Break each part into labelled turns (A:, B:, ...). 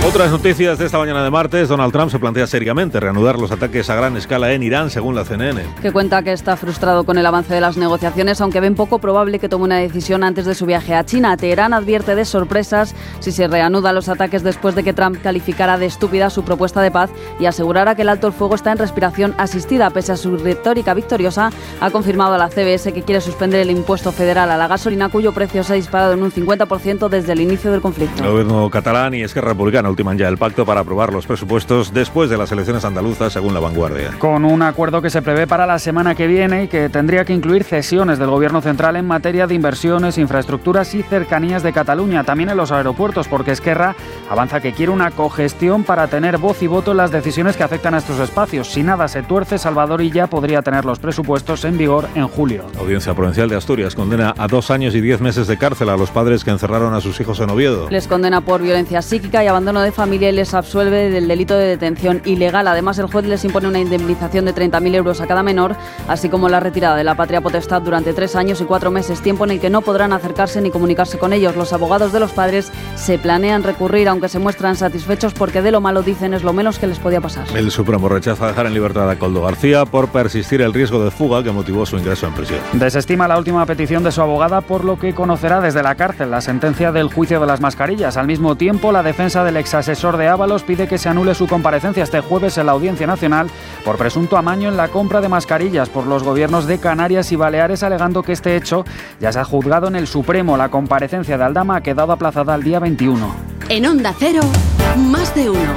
A: Otras noticias de esta mañana de martes. Donald Trump se plantea seriamente reanudar los ataques a gran escala en Irán, según la CNN.
B: Que cuenta que está frustrado con el avance de las negociaciones, aunque ven poco probable que tome una decisión antes de su viaje a China. Teherán advierte de sorpresas si se reanudan los ataques después de que Trump calificara de estúpida su propuesta de paz y asegurara que el alto el fuego está en respiración asistida. Pese a su retórica victoriosa, ha confirmado a la CBS que quiere suspender el impuesto federal a la gasolina, cuyo precio se ha disparado en un 50% desde el inicio del conflicto.
A: El gobierno catalán y Esquerra Republicana ultiman ya el pacto para aprobar los presupuestos después de las elecciones andaluzas, según La Vanguardia.
C: Con un acuerdo que se prevé para la semana que viene y que tendría que incluir cesiones del gobierno central en materia de inversiones, infraestructuras y cercanías de Cataluña, también en los aeropuertos, porque Esquerra avanza que quiere una cogestión para tener voz y voto en las decisiones que afectan a estos espacios. Si nada se tuerce, Salvador Illa podría tener los presupuestos en vigor en julio.
A: La Audiencia Provincial de Asturias condena a 2 años y 10 meses de cárcel a los padres que encerraron a sus hijos en Oviedo.
B: Les condena por violencia psíquica y abandono de familia y les absuelve del delito de detención ilegal. Además, el juez les impone una indemnización de 30.000 euros a cada menor, así como la retirada de la patria potestad durante 3 años y 4 meses, tiempo en el que no podrán acercarse ni comunicarse con ellos. Los abogados de los padres se planean recurrir, aunque se muestran satisfechos porque de lo malo, dicen, es lo menos que les podía pasar.
A: El Supremo rechaza dejar en libertad a Koldo García por persistir el riesgo de fuga que motivó su ingreso en prisión.
C: Desestima la última petición de su abogada, por lo que conocerá desde la cárcel la sentencia del juicio de las mascarillas. Al mismo tiempo, la defensa del exasesor de Ábalos pide que se anule su comparecencia este jueves en la Audiencia Nacional por presunto amaño en la compra de mascarillas por los gobiernos de Canarias y Baleares, alegando que este hecho ya se ha juzgado en el Supremo. La comparecencia de Aldama ha quedado aplazada al día 21.
D: En Onda Cero, más de uno.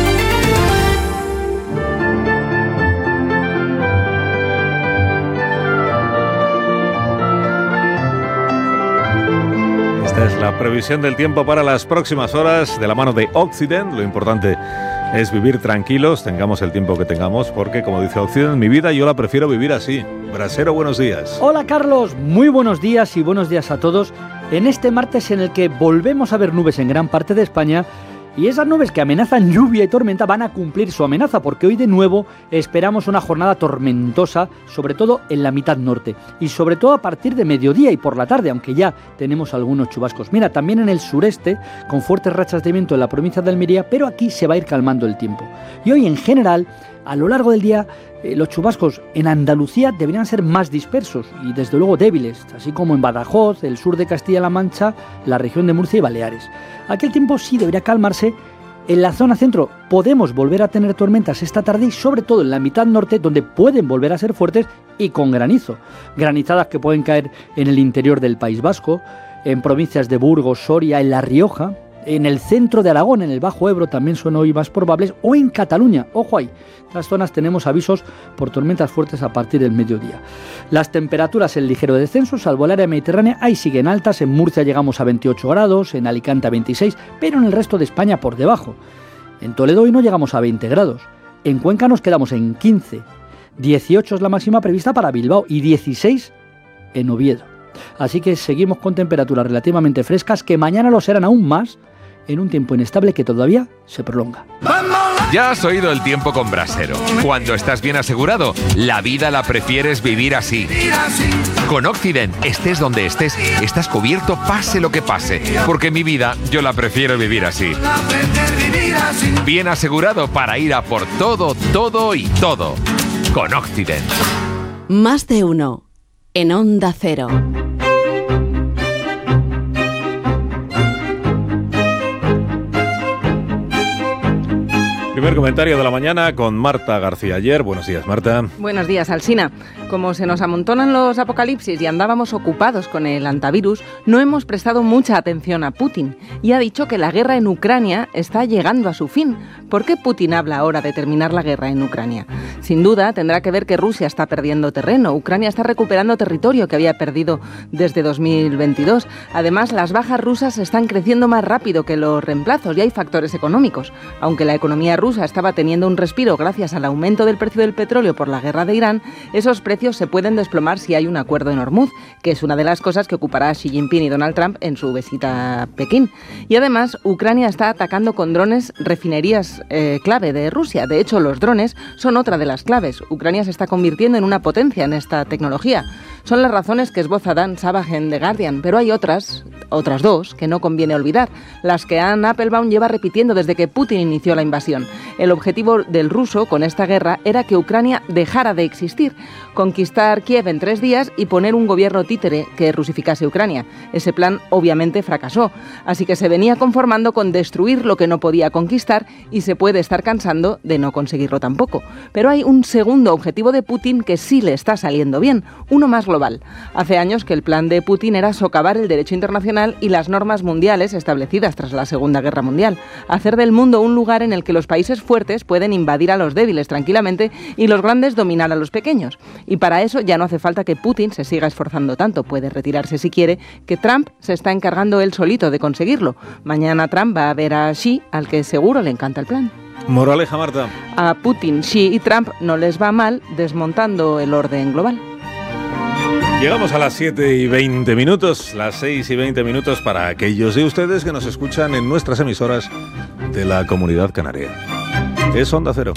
A: Esta es la previsión del tiempo para las próximas horas de la mano de Occident. Lo importante es vivir tranquilos, tengamos el tiempo que tengamos, porque, como dice Occident, mi vida yo la prefiero vivir así. Brasero, buenos días.
E: Hola, Carlos, muy buenos días y buenos días a todos. En este martes en el que volvemos a ver nubes en gran parte de España, y esas nubes que amenazan lluvia y tormenta van a cumplir su amenaza, porque hoy de nuevo esperamos una jornada tormentosa, sobre todo en la mitad norte, y sobre todo a partir de mediodía y por la tarde, aunque ya tenemos algunos chubascos. Mira, también en el sureste, con fuertes rachas de viento en la provincia de Almería, pero aquí se va a ir calmando el tiempo. Y hoy, en general, a lo largo del día, los chubascos en Andalucía deberían ser más dispersos y desde luego débiles, así como en Badajoz, el sur de Castilla-La Mancha, la región de Murcia y Baleares. Aquí el tiempo sí debería calmarse. En la zona centro podemos volver a tener tormentas esta tarde y sobre todo en la mitad norte, donde pueden volver a ser fuertes y con granizo. Granizadas que pueden caer en el interior del País Vasco, en provincias de Burgos, Soria, en La Rioja, en el centro de Aragón, en el Bajo Ebro también son hoy más probables, o en Cataluña. Ojo ahí, en estas zonas tenemos avisos por tormentas fuertes a partir del mediodía. Las temperaturas en ligero descenso, salvo el área mediterránea, ahí siguen altas. En Murcia llegamos a 28 grados, en Alicante a 26, pero en el resto de España por debajo. En Toledo hoy no llegamos a 20 grados. En Cuenca nos quedamos en 15. 18 es la máxima prevista para Bilbao y 16 en Oviedo. Así que seguimos con temperaturas relativamente frescas que mañana lo serán aún más en un tiempo inestable que todavía se prolonga.
F: Ya has oído el tiempo con Brasero. Cuando estás bien asegurado, la vida la prefieres vivir así. Con Occident, estés donde estés, estás cubierto pase lo que pase. Porque mi vida yo la prefiero vivir así. Bien asegurado para ir a por todo, todo y todo. Con Occident.
D: Más de uno. En Onda Cero.
A: Primer comentario de la mañana con Marta García Ayer. Buenos días, Marta.
G: Buenos días, Alsina. Como se nos amontonan los apocalipsis y andábamos ocupados con el antivirus, no hemos prestado mucha atención a Putin y ha dicho que la guerra en Ucrania está llegando a su fin. ¿Por qué Putin habla ahora de terminar la guerra en Ucrania? Sin duda tendrá que ver que Rusia está perdiendo terreno. Ucrania está recuperando territorio que había perdido desde 2022. Además, las bajas rusas están creciendo más rápido que los reemplazos y hay factores económicos. Aunque la economía rusa estaba teniendo un respiro gracias al aumento del precio del petróleo por la guerra de Irán, esos precios se pueden desplomar si hay un acuerdo en Hormuz, que es una de las cosas que ocupará Xi Jinping y Donald Trump en su visita a Pekín. Y además, Ucrania está atacando con drones refinerías clave de Rusia. De hecho, los drones son otra de las claves. Ucrania se está convirtiendo en una potencia en esta tecnología. Son las razones que esboza Dan Savage en The Guardian, pero hay otras dos que no conviene olvidar, las que Anne Applebaum lleva repitiendo desde que Putin inició la invasión. El objetivo del ruso con esta guerra era que Ucrania dejara de existir, conquistar Kiev en 3 días y poner un gobierno títere que rusificase Ucrania. Ese plan obviamente fracasó, así que se venía conformando con destruir lo que no podía conquistar y se puede estar cansando de no conseguirlo tampoco. Pero hay un segundo objetivo de Putin que sí le está saliendo bien, uno más global. Hace años que el plan de Putin era socavar el derecho internacional y las normas mundiales establecidas tras la Segunda Guerra Mundial, hacer del mundo un lugar en el que los países fuertes pueden invadir a los débiles tranquilamente y los grandes dominar a los pequeños. Y para eso ya no hace falta que Putin se siga esforzando tanto, puede retirarse si quiere, que Trump se está encargando él solito de conseguirlo. Mañana Trump va a ver a Xi, al que seguro le encanta el plan.
A: Moraleja, Marta.
G: A Putin, Xi y Trump no les va mal desmontando el orden global.
A: Llegamos a las 7:20, las 6:20 para aquellos de ustedes que nos escuchan en nuestras emisoras de la Comunitat Canaria. Es Onda Cero.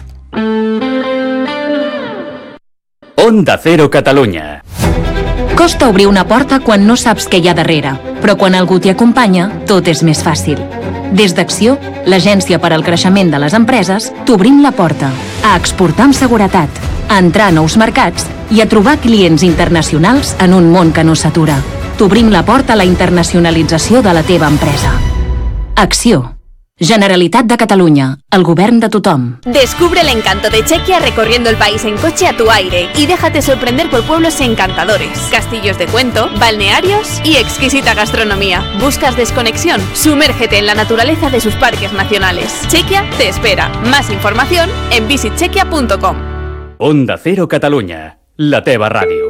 H: Onda Cero Catalunya.
I: Costa obrir una porta quan no saps què hi ha darrere, però quan algú t'hi acompanya, tot és més fàcil. Des d'Acció, l'agència per al creixement de les empreses, t'obrim la porta a exportar amb seguretat, a entrar a nous mercats i a trobar clients internacionals en un món que no s'atura. T'obrim la porta a la internacionalització de la teva empresa. Acció. Generalitat de Catalunya, el govern de tothom.
J: Descubre el encanto de Chequia recorriendo el país en coche a tu aire y déjate sorprender por pueblos encantadores, castillos de cuento, balnearios y exquisita gastronomía. ¿Buscas desconexión? Sumérgete en la naturaleza de sus parques nacionales. Chequia te espera. Más información en visitchequia.com.
H: Onda Cero Catalunya, la teva ràdio.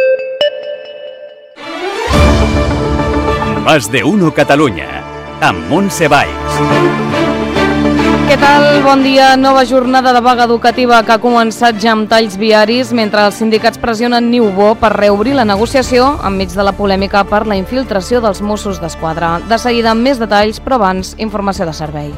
H: Más de uno Catalunya, amb Montse Valls.
K: Què tal? Bon dia. Nova jornada de vaga educativa que ha començat ja amb talls viaris mentre els sindicats pressionen Niubó per reobrir la negociació enmig de la polèmica per la infiltració dels Mossos d'Esquadra. De seguida amb més detalls, però abans, informació de servei.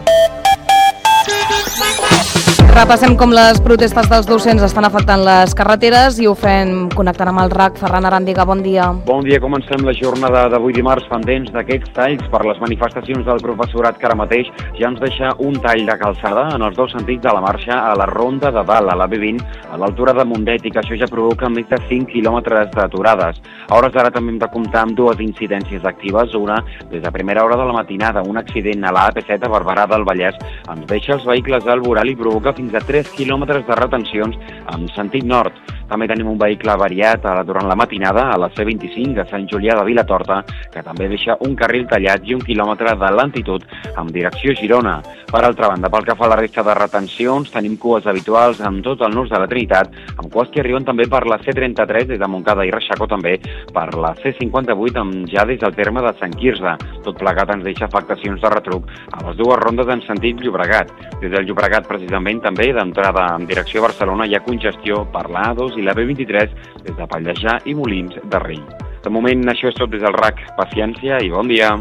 K: Repassem com les protestes dels docents estan afectant les carreteres i ho fem connectant amb el RAC. Ferran Arandiga, bon dia.
L: Bon dia, comencem la jornada d'avui dimarts pendents d'aquests talls per les manifestacions del professorat que ara mateix ja ens deixa un tall de calçada en els dos sentits de la marxa a la Ronda de Dalt, a la B20, a l'altura de Mundet, i que això ja provoca més de 5 quilòmetres d'aturades. A hores d'ara també hem de comptar amb dues incidències actives, una des de primera hora de la matinada, un accident a la AP7 a Barberà del Vallès ens deixa els vehicles al voral i provoca fins a 3 quilòmetres de retencions en sentit nord. També tenim un vehicle avariat durant la matinada a la C25 a Sant Julià de Vilatorta, que també deixa un carril tallat i 1 quilòmetre de lentitud en direcció Girona. Per altra banda, pel que fa a la resta de retencions, tenim cues habituals amb tot el nus de la Trinitat, amb cues que arriben també per la C33 des de Montcada i Reixacó, també per la C58 ja des del terme de Sant Quirze. Tot plegat ens deixa afectacions de retruc a les dues rondes en sentit Llobregat. Des del Llobregat, precisament, també d'entrada en direcció a Barcelona hi ha congestió per la A2 i la B23 des de Pallejà i Molins de Rei. De moment això és tot des del RAC. Paciència i bon dia.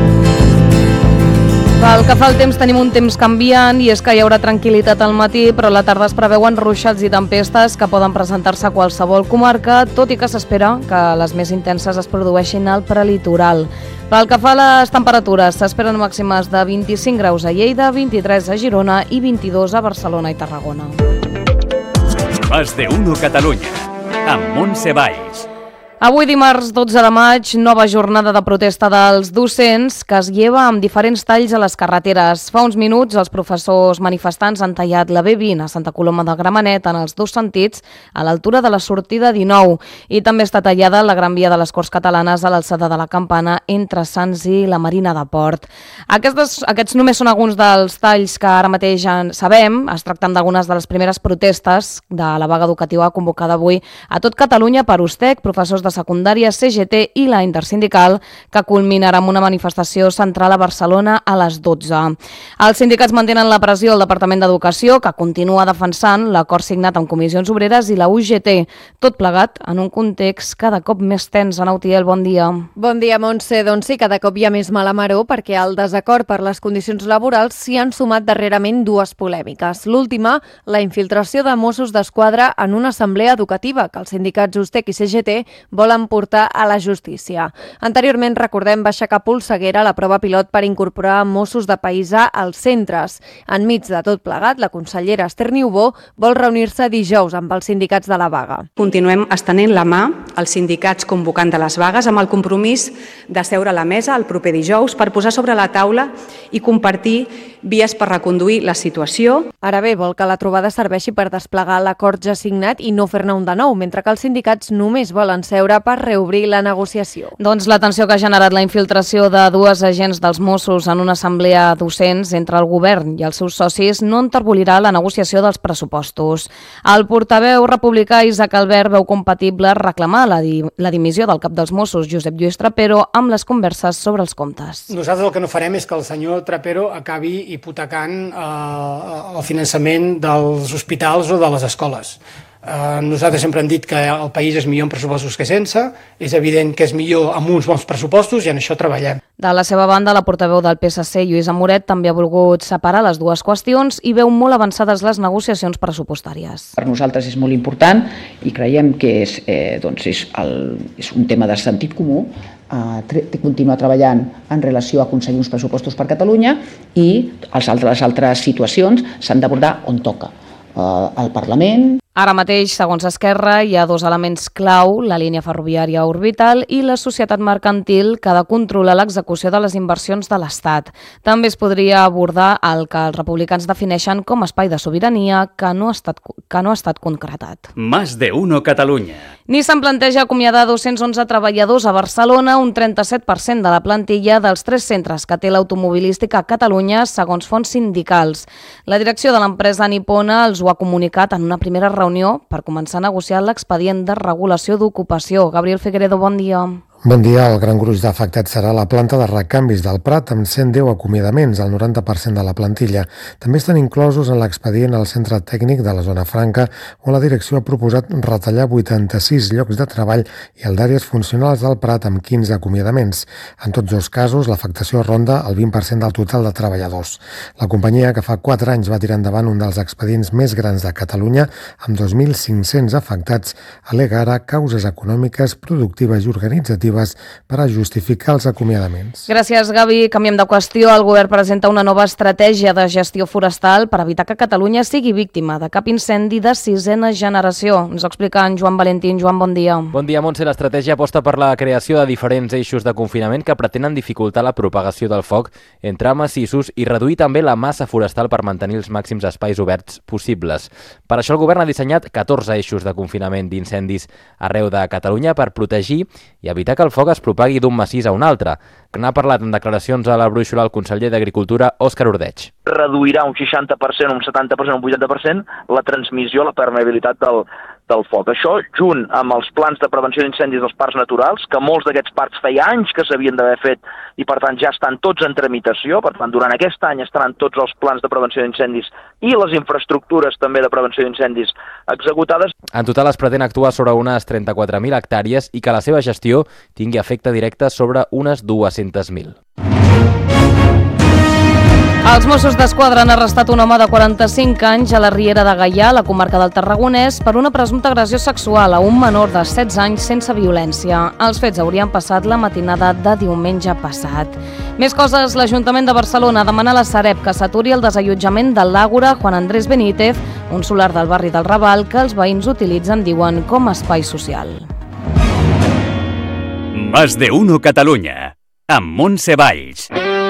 K: Pel que fa al temps, tenim un temps canviant i és que hi haurà tranquil·litat al matí, però a la tarda es preveuen ruixats i tempestes que poden presentar-se a qualsevol comarca, tot i que s'espera que les més intenses es produeixin al prelitoral. Pel que fa a les temperatures, s'esperen màximes de 25 graus a Lleida, 23 a Girona i 22 a Barcelona i Tarragona.
H: Más de uno Catalunya, amb Montse Valls.
K: Avui dimarts 12 de maig, nova jornada de protesta dels docents que es lleva amb diferents talls a les carreteres. Fa uns minuts els professors manifestants han tallat la B20 a Santa Coloma de Gramenet en els dos sentits a l'altura de la sortida 19 i també està tallada la Gran Via de les Corts Catalanes a l'alçada de la Campana entre Sants i la Marina de Port. Aquests només són alguns dels talls que ara mateix ja sabem. Es tracten d'algunes de les primeres protestes de la vaga educativa convocada avui a tot Catalunya per USTEC, professors de secundària, CGT i la intersindical, que culminarà amb una manifestació central a Barcelona a les 12. Els sindicats mantenen la pressió al Departament d'Educació, que continua defensant l'acord signat amb Comissions Obreres i la UGT, tot plegat en un context cada cop més tens. Ana Utiel, bon dia.
M: Bon dia, Montse. Doncs sí, cada cop hi ha més mala maror perquè al desacord per les condicions laborals s'hi han sumat darrerament dues polèmiques. L'última, la infiltració de Mossos d'Esquadra en una assemblea educativa que els sindicats USTEC i CGT volen volen portar a la justícia. Anteriorment, recordem, va aixecar polseguera la prova pilot per incorporar Mossos de paisà als centres. Enmig de tot plegat, la consellera Esther Niubó vol reunir-se dijous amb els sindicats de la vaga.
N: Continuem estenent la mà als sindicats convocant de les vagues amb el compromís de seure a la mesa el proper dijous per posar sobre la taula i compartir vies per reconduir la situació.
M: Ara bé, vol que la trobada serveixi per desplegar l'acord ja signat i no fer-ne un de nou, mentre que els sindicats només volen seure per reobrir la negociació.
K: Doncs la tensió que ha generat la infiltració de dues agents dels Mossos en una assemblea docents entre el govern i els seus socis no enterbolirà la negociació dels pressupostos. El portaveu republicà Isaac Albert veu compatible reclamar la dimissió del cap dels Mossos, Josep Lluís Trapero, amb les converses sobre els comptes.
O: Nosaltres el que no farem és que el senyor Trapero acabi hipotecant el finançament dels hospitals o de les escoles. Nosaltres sempre hem dit que el país és millor amb pressupostos que sense, és evident que és millor amb uns bons pressupostos i en això treballem.
K: De la seva banda, la portaveu del PSC, Lluïsa Moret, també ha volgut separar les dues qüestions i veu molt avançades les negociacions pressupostàries.
P: Per nosaltres és molt important i creiem que és un tema de sentit comú continuar treballant en relació a aconseguir uns pressupostos per Catalunya i les altres situacions s'han d'abordar on toca, al Parlament.
K: Ara mateix, segons Esquerra, hi ha dos elements clau, la línia ferroviària orbital i la societat mercantil que ha de controlar l'execució de les inversions de l'Estat. També es podria abordar el que els republicans defineixen com a espai de sobirania que no ha estat concretat.
H: Más de uno Catalunya.
K: Nissan planteja acomiadar 211 treballadors a Barcelona, un 37% de la plantilla dels 3 centres que té l'automobilística a Catalunya, segons fonts sindicals. La direcció de l'empresa nipona els ho ha comunicat en una primera reunió per començar a negociar l'expedient de regulació d'ocupació. Gabriel Figueredo, bon dia.
Q: Bon dia. El gran gruix d'afectats serà la planta de recanvis del Prat amb 110 acomiadaments, el 90% de la plantilla. També estan inclosos en l'expedient el centre tècnic de la zona franca, on la direcció ha proposat retallar 86 llocs de treball i el d'àrees funcionals del Prat amb 15 acomiadaments. En tots dos casos, l'afectació ronda el 20% del total de treballadors. La companyia, que fa 4 anys va tirar endavant un dels expedients més grans de Catalunya, amb 2.500 afectats, al·lega ara causes econòmiques, productives i organitzatives per a justificar els acomiadaments.
K: Gràcies, Gavi. Canviem de qüestió. El govern presenta una nova estratègia de gestió forestal per evitar que Catalunya sigui víctima de cap incendi de 6ª generació. Ens ho explica en Joan Valentín. Joan, bon dia.
R: Bon dia, Montse. L'estratègia aposta per la creació de diferents eixos de confinament que pretenen dificultar la propagació del foc entre massissos i reduir també la massa forestal per mantenir els màxims espais oberts possibles. Per això el govern ha dissenyat 14 eixos de confinament d'incendis arreu de Catalunya per protegir i evitar que el foc es propagui d'un massís a un altre. N'ha parlat en declaracions a la Brúixola el conseller d'Agricultura, Òscar Ordeig.
S: Reduirà un 60%, un 70%, un 80% la transmissió, la permeabilitat del foc. Això, junt amb els plans de prevenció d'incendis dels parcs naturals, que molts d'aquests parcs feia anys que s'havien d'haver fet i, per tant, ja estan tots en tramitació. Per tant, durant aquest any estaran tots els plans de prevenció d'incendis i les infraestructures també de prevenció d'incendis executades.
R: En total es pretén actuar sobre unes 34.000 hectàrees i que la seva gestió tingui efecte directe sobre unes 200.000.
K: Els Mossos d'Esquadra han arrestat un home de 45 anys a la Riera de Gaià, a la comarca del Tarragonès, per una presumpta agressió sexual a un menor de 16 anys sense violència. Els fets haurien passat la matinada de diumenge passat. Més coses, l'Ajuntament de Barcelona demana a la Sareb que s'aturi el desallotjament de l'Àgora Juan Andrés Benítez, un solar del barri del Raval que els veïns utilitzen, diuen, com a espai social.
H: Más de uno Catalunya, amb Montse Valls.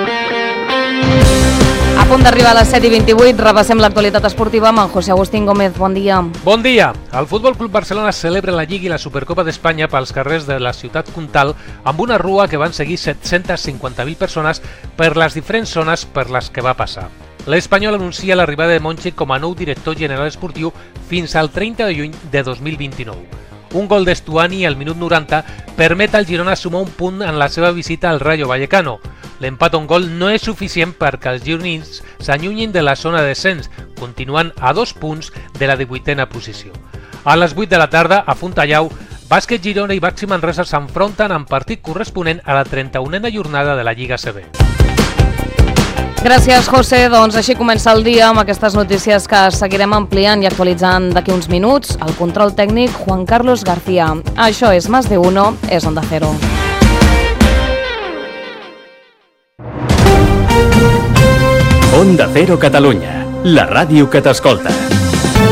K: A punt d'arribar a les 7:28, repassem l'actualitat esportiva amb en José Agustín Gómez. Bon dia.
T: Bon dia. El Futbol Club Barcelona celebra la Lliga i la Supercopa d'Espanya pels carrers de la ciutat comtal amb una rua que van seguir 750.000 persones per les diferents zones per les que va passar. L'Espanyol anuncia l'arribada de Monchi com a nou director general esportiu fins al 30 de juny de 2029. Un gol d'Estuani al minut 90 permet al Girona sumar un punt en la seva visita al Rayo Vallecano. L'empat a un gol no és suficient perquè els gironins s'allunyin de la zona de descens, continuant a 2 punts de la 18a posició. A les 8 de la tarda, a Fontallau, Bàsquet Girona i Baxi Manresa s'enfronten en partit corresponent a la 31a jornada de la Lliga CB.
K: Gràcies, José. Doncs així comença el dia amb aquestes notícies que seguirem ampliant i actualitzant d'aquí uns minuts. El control tècnic, Juan Carlos García. Això és Más de Uno, és Onda Cero.
H: Onda Cero Catalunya, la ràdio que t'escolta.